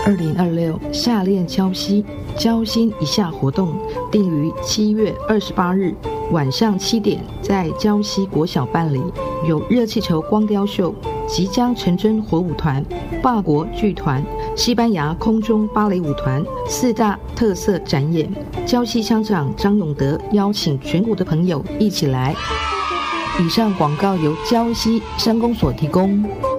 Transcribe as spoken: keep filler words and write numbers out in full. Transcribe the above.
二零二六夏恋礁溪礁心一下活动定于七月二十八日晚上七点在礁溪国小办理，有热气球光雕秀、即将成真火舞团、法国剧团、西班牙空中芭蕾舞团四大特色展演。礁溪乡长张永德邀请全国的朋友一起来。以上广告由礁溪乡公所提供。